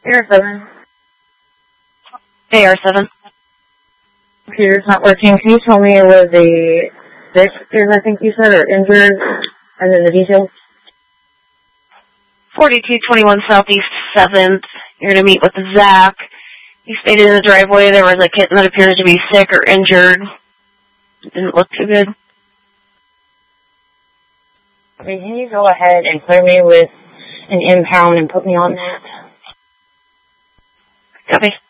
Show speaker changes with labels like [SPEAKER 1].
[SPEAKER 1] AR7.
[SPEAKER 2] AR7.
[SPEAKER 1] Computer's not working. Can you tell me where the stick is, I think you said, or injured, and then the details?
[SPEAKER 2] 4221 Southeast 7th. You're going to meet with Zach. He stated in the driveway there was a kitten that appears to be sick or injured. It didn't look too good.
[SPEAKER 1] I mean, can you go ahead and clear me with an impound and put me on that?
[SPEAKER 2] Copy.